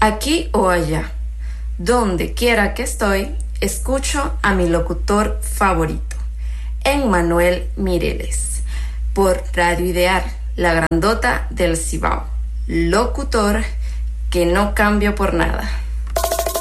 Aquí o allá, donde quiera que estoy, escucho a mi locutor favorito, Emmanuel Mireles, por Radio Ideal, la grandota del Cibao. Locutor que no cambio por nada.